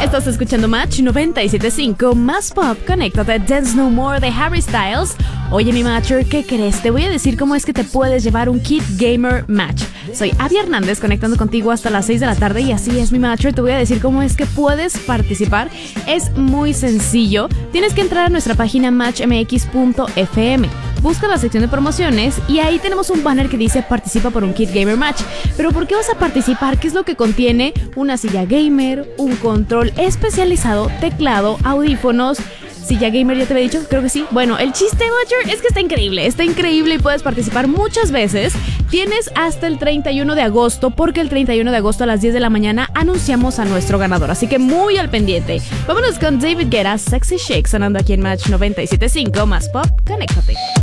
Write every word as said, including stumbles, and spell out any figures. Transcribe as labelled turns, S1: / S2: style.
S1: Estás escuchando Match noventa y siete punto cinco, más pop, conéctate, Dance No More de Harry Styles. Oye, mi Matcher, ¿qué crees? Te voy a decir cómo es que te puedes llevar un kit gamer Match. Soy Abby Hernández, conectando contigo hasta las seis de la tarde, y así es, mi Matcher, te voy a decir cómo es que puedes participar. Es muy sencillo. Tienes que entrar a nuestra página match m x punto f m. Busca la sección de promociones y ahí tenemos un banner que dice participa por un kit gamer Match. Pero ¿por qué vas a participar? ¿Qué es lo que contiene? Una silla gamer, un control especializado, teclado, audífonos. Silla gamer, ya te había dicho, creo que sí. Bueno, el chiste, Matcher, es que está increíble, está increíble y puedes participar muchas veces. Tienes hasta el treinta y uno de agosto, porque el treinta y uno de agosto a las diez de la mañana anunciamos a nuestro ganador, así que muy al pendiente. Vámonos con David Guetta, Sexy Shake, sonando aquí en Match noventa y siete punto cinco, más pop, conéctate.